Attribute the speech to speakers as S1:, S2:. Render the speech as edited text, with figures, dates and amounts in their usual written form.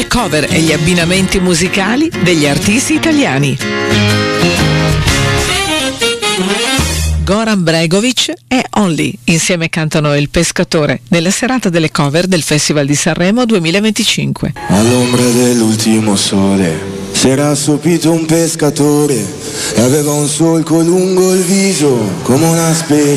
S1: le cover e gli abbinamenti musicali degli artisti italiani. Goran Bregovic e Only insieme cantano Il Pescatore nella serata delle cover del Festival di Sanremo 2025.
S2: All'ombra dell'ultimo sole s'era assopito un pescatore e aveva un solco lungo il viso come una specie